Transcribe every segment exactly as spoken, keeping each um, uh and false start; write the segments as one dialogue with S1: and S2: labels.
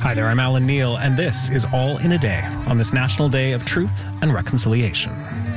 S1: Hi there, I'm Alan Neal, and this is All in a Day on this National Day of Truth and Reconciliation.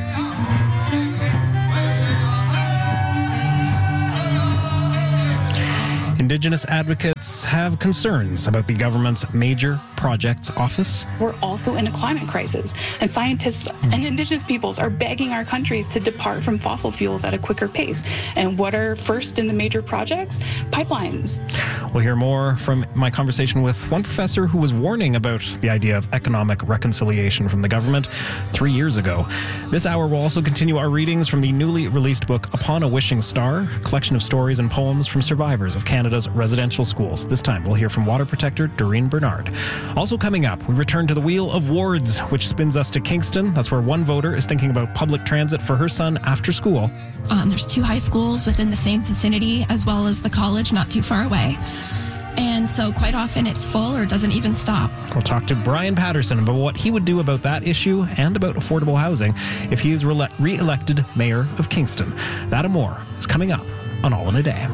S1: Indigenous advocates have concerns about the government's Major Projects Office.
S2: We're also in a climate crisis, and scientists and Indigenous peoples are begging our countries to depart from fossil fuels at a quicker pace. And what are first in the major projects? Pipelines.
S1: We'll hear more from my conversation with one professor who was warning about the idea of economic reconciliation from the government three years ago. This hour we'll also continue our readings from the newly released book Upon a Wishing Star, a collection of stories and poems from survivors of Canada's residential schools. This time we'll hear from water protector Doreen Bernard. Also coming up, we return to the Wheel of Wards, which spins us to Kingston. That's where one voter is thinking about public transit for her son after school.
S3: Um, there's two high schools within the same vicinity, as well as the college not too far away. And so quite often it's full or doesn't even stop.
S1: We'll talk to Brian Patterson about what he would do about that issue and about affordable housing if he is re- re-elected mayor of Kingston. That and more is coming up on All in a Day.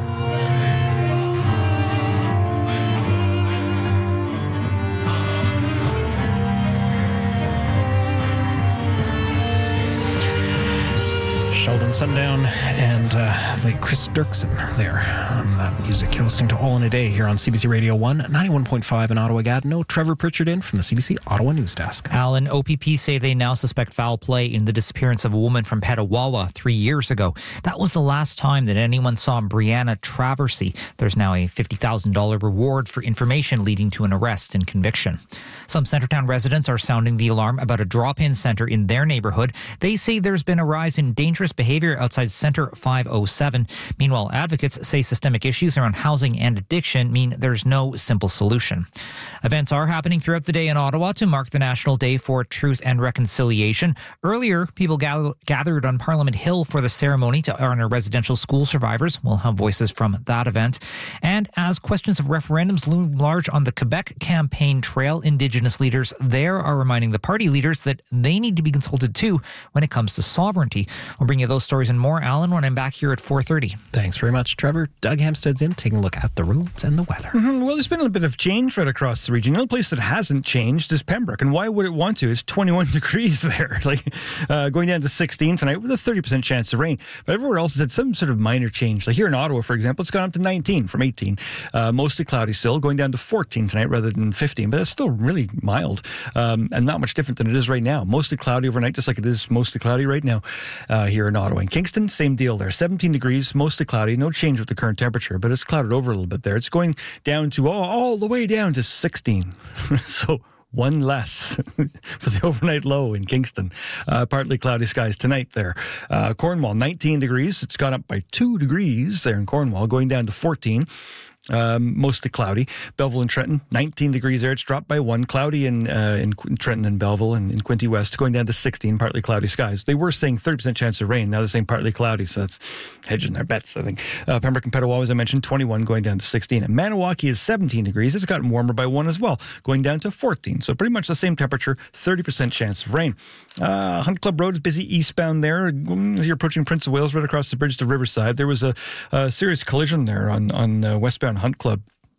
S1: Sheldon Sundown and uh, like Chris Dirksen there on that music. You're listening to All in a Day here on C B C Radio one, ninety-one point five in Ottawa-Gatineau. Trevor Pritchard in from the C B C Ottawa News Desk.
S4: Alan, O P P say they now suspect foul play in the disappearance of a woman from Petawawa three years ago. That was the last time that anyone saw Brianna Traversy. There's now a fifty thousand dollars reward for information leading to an arrest and conviction. Some Centretown residents are sounding the alarm about a drop-in centre in their neighbourhood. They say there's been a rise in dangerous behaviour outside Centre five oh seven. Meanwhile, advocates say systemic issues around housing and addiction mean there's no simple solution. Events are happening throughout the day in Ottawa to mark the National Day for Truth and Reconciliation. Earlier, people gather- gathered on Parliament Hill for the ceremony to honor residential school survivors. We'll have voices from that event. And as questions of referendums loom large on the Quebec campaign trail, Indigenous leaders there are reminding the party leaders that they need to be consulted too when it comes to sovereignty. We'll bring you those stories and more, Alan, when I'm back here at four thirty.
S1: Thanks very much, Trevor. Doug Hempstead's in, taking a look at the roads and the weather.
S5: Mm-hmm. Well, there's been a bit of change right across the region. The only place that hasn't changed is Pembroke, and why would it want to? It's twenty-one degrees there, like uh, going down to sixteen tonight with a thirty percent chance of rain. But everywhere else has had some sort of minor change. Like here in Ottawa, for example, it's gone up to nineteen from eighteen. Uh, mostly cloudy still, going down to fourteen tonight rather than fifteen, but it's still really mild um, and not much different than it is right now. Mostly cloudy overnight, just like it is mostly cloudy right now uh, here in Ottawa. In Kingston, same deal there. seventeen degrees, mostly cloudy. No change with the current temperature, but it's clouded over a little bit there. It's going down to all, all the way down to sixteen. So one less for the overnight low in Kingston. Uh, partly cloudy skies tonight there. Uh, Cornwall, nineteen degrees. It's gone up by two degrees there in Cornwall, going down to fourteen. Um, mostly cloudy. Belleville and Trenton, nineteen degrees there. It's dropped by one. Cloudy in, uh, in Trenton and Belleville and in Quinte West, going down to sixteen, partly cloudy skies. They were saying thirty percent chance of rain. Now they're saying partly cloudy, so that's hedging their bets, I think. Uh, Pembroke and Petawawa, as I mentioned, twenty-one, going down to sixteen. And Maniwaki is seventeen degrees. It's gotten warmer by one as well, going down to fourteen. So pretty much the same temperature, thirty percent chance of rain. Uh, Hunt Club Road is busy eastbound there. As you're approaching Prince of Wales, right across the bridge to Riverside, there was a, a serious collision there on, on uh, westbound Hunt Club.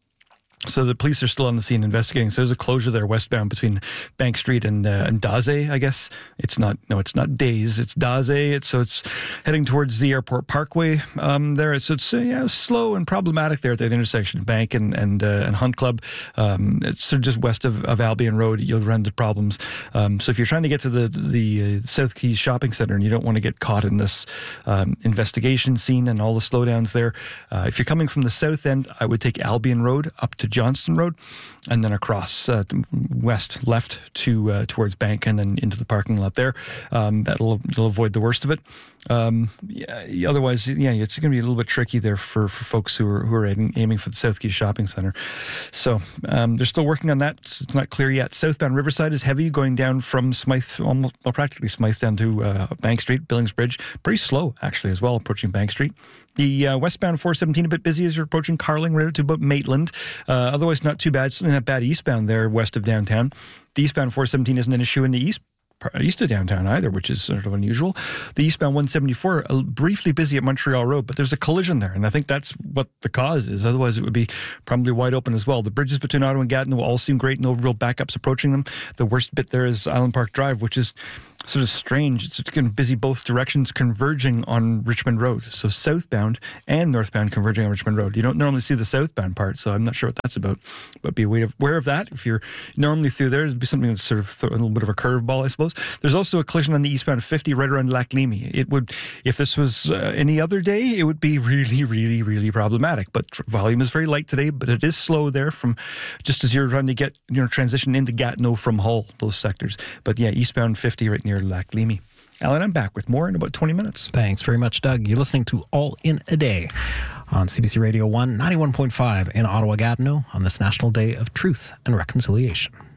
S5: So the police are still on the scene investigating. So there's a closure there westbound between Bank Street and uh, and Daze, I guess. It's not, no, it's not Daze, it's Daze. It's, so it's heading towards the Airport Parkway um, there. So it's uh, yeah, slow and problematic there at that intersection, Bank and and, uh, and Hunt Club. Um, it's sort of just west of, of Albion Road. You'll run into problems. Um, so if you're trying to get to the, the uh, South Keys Shopping Centre and you don't want to get caught in this um, investigation scene and all the slowdowns there, uh, if you're coming from the south end, I would take Albion Road up to Johnston Road, and then across uh, west, left to uh, towards Bank, and then into the parking lot there. Um, that'll you'll avoid the worst of it. Um, yeah, otherwise, yeah, it's going to be a little bit tricky there for, for folks who are who are aiming, aiming for the South Keys Shopping Centre. So um, they're still working on that. It's not clear yet. Southbound Riverside is heavy, going down from Smythe, almost well, practically Smythe down to uh, Bank Street, Billings Bridge. Pretty slow, actually, as well, approaching Bank Street. The uh, westbound four seventeen a bit busy as you're approaching Carling, right to about Maitland. Uh, otherwise, not too bad. It's not bad eastbound there west of downtown. The eastbound four seventeen isn't an issue in the east east of downtown either, which is sort of unusual. The eastbound one seventy-four, uh, briefly busy at Montreal Road, but there's a collision there, and I think that's what the cause is. Otherwise, it would be probably wide open as well. The bridges between Ottawa and Gatineau all seem great, no real backups approaching them. The worst bit there is Island Park Drive, which is sort of strange. It's kind of busy both directions, converging on Richmond Road. So southbound and northbound converging on Richmond Road. You don't normally see the southbound part, so I'm not sure what that's about. But be aware of that. If you're normally through there, it'd be something that's sort of a little bit of a curveball, I suppose. There's also a collision on the eastbound fifty right around Lac Limy. It would, if this was uh, any other day, it would be really, really, really problematic. But tr- volume is very light today, but it is slow there from just as you're trying to get, you know, transition into Gatineau from Hull, those sectors. But yeah, eastbound fifty right near Lac Limy. Alan, I'm back with more in about twenty minutes.
S1: Thanks very much, Doug. You're listening to All in a Day on C B C Radio one, ninety-one point five in Ottawa, Gatineau on this National Day of Truth and Reconciliation.